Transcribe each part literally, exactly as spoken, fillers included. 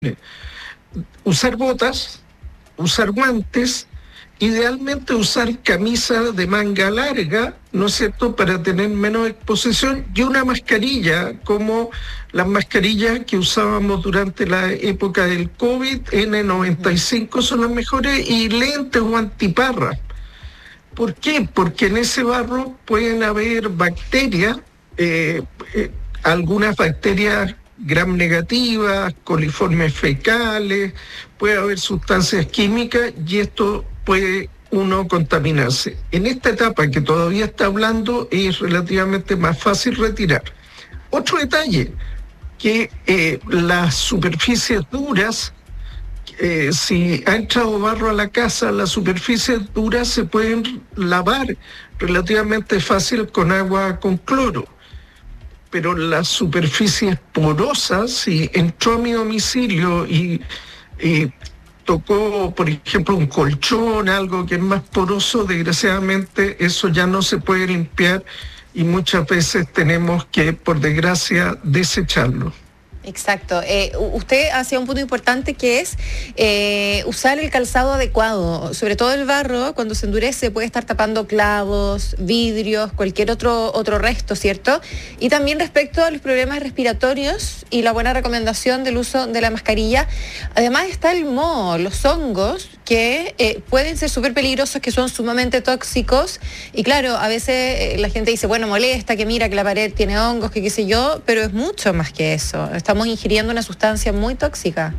Usar botas, usar guantes, idealmente usar camisa de manga larga, ¿no es cierto?, para tener menos exposición, y una mascarilla, como las mascarillas que usábamos durante la época del COVID, N noventa y cinco son las mejores, y lentes o antiparras. ¿Por qué? Porque en ese barro pueden haber bacterias, eh, eh, algunas bacterias gram negativas, coliformes fecales, puede haber sustancias químicas y esto puede uno contaminarse. En esta etapa que todavía está hablando es relativamente más fácil retirar. Otro detalle, que eh, las superficies duras, eh, si ha entrado barro a la casa, las superficies duras se pueden lavar relativamente fácil con agua con cloro. Pero las superficies porosas, si entró a mi domicilio y, y tocó, por ejemplo, un colchón, algo que es más poroso, desgraciadamente eso ya no se puede limpiar y muchas veces tenemos que, por desgracia, desecharlo. Exacto. Eh, usted hacía un punto importante que es eh, usar el calzado adecuado. Sobre todo el barro, cuando se endurece, puede estar tapando clavos, vidrios, cualquier otro, otro resto, ¿cierto? Y también respecto a los problemas respiratorios y la buena recomendación del uso de la mascarilla. Además está el moho, los hongos, que eh, pueden ser súper peligrosos, que son sumamente tóxicos. Y claro, a veces eh, la gente dice, bueno, molesta, que mira que la pared tiene hongos, que qué sé yo, pero es mucho más que eso. Estamos ingiriendo una sustancia muy tóxica.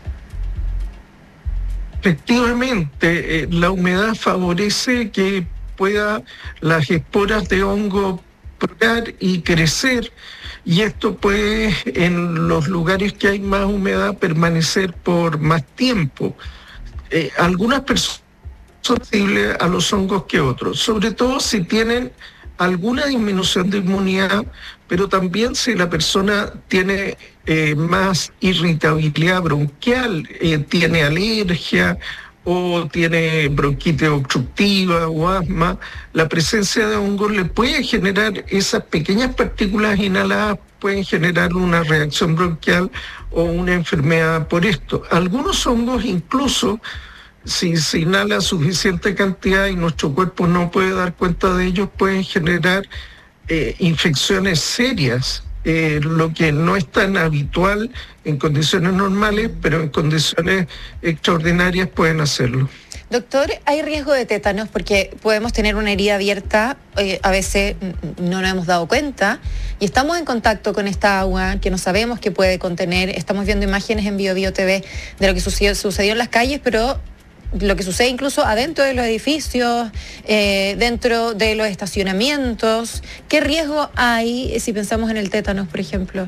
Efectivamente, eh, la humedad favorece que pueda las esporas de hongo propagar y crecer, y esto puede, en los lugares que hay más humedad, permanecer por más tiempo. Eh, algunas personas son sensibles a los hongos que otros, sobre todo si tienen alguna disminución de inmunidad, pero también si la persona tiene eh, más irritabilidad bronquial, eh, tiene alergia o tiene bronquitis obstructiva o asma, la presencia de hongos le puede generar, esas pequeñas partículas inhaladas pueden generar una reacción bronquial o una enfermedad por esto. Algunos hongos incluso, si se inhala suficiente cantidad y nuestro cuerpo no puede dar cuenta de ellos, pueden generar eh, infecciones serias, eh, lo que no es tan habitual en condiciones normales, pero en condiciones extraordinarias pueden hacerlo. Doctor, ¿hay riesgo de tétanos? Porque podemos tener una herida abierta, eh, a veces no nos hemos dado cuenta, y estamos en contacto con esta agua que no sabemos qué puede contener. Estamos viendo imágenes en Bio Bio T V de lo que sucedió, sucedió en las calles, pero lo que sucede incluso adentro de los edificios, eh, dentro de los estacionamientos. ¿Qué riesgo hay si pensamos en el tétanos, por ejemplo?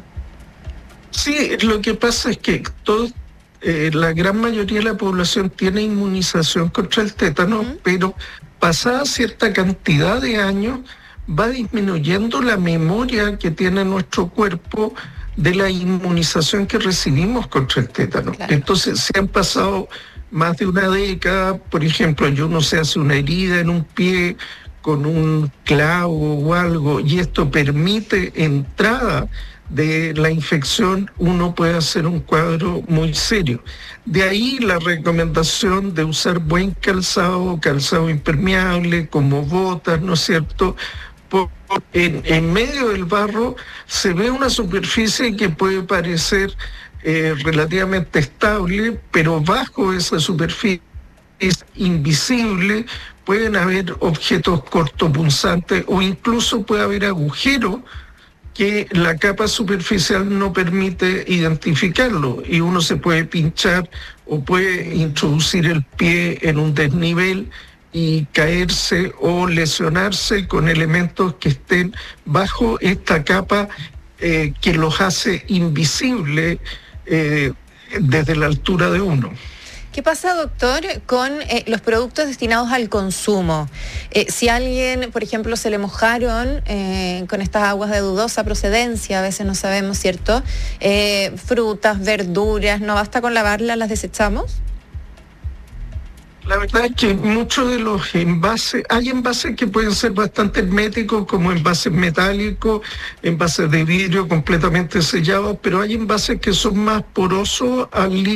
Sí, lo que pasa es que todo, eh, la gran mayoría de la población tiene inmunización contra el tétano, uh-huh. pero pasada cierta cantidad de años va disminuyendo la memoria que tiene nuestro cuerpo de la inmunización que recibimos contra el tétano. Claro. Entonces se han pasado más de una década, por ejemplo, yo no sé, hace una herida en un pie con un clavo o algo, y esto permite entrada de la infección, uno puede hacer un cuadro muy serio. De ahí la recomendación de usar buen calzado, calzado impermeable, como botas, ¿no es cierto? Por, en, en medio del barro se ve una superficie que puede parecer Eh, relativamente estable, pero bajo esa superficie es invisible, pueden haber objetos cortopunzantes o incluso puede haber agujeros que la capa superficial no permite identificarlo, y uno se puede pinchar o puede introducir el pie en un desnivel y caerse o lesionarse con elementos que estén bajo esta capa eh, que los hace invisibles Eh, desde la altura de uno. ¿Qué pasa, doctor, con eh, los productos destinados al consumo? Eh, si a alguien, por ejemplo, se le mojaron eh, con estas aguas de dudosa procedencia, a veces no sabemos, ¿cierto? Eh, frutas, verduras, ¿no basta con lavarlas, las desechamos? La verdad es que muchos de los envases, hay envases que pueden ser bastante herméticos, como envases metálicos, envases de vidrio completamente sellados, pero hay envases que son más porosos al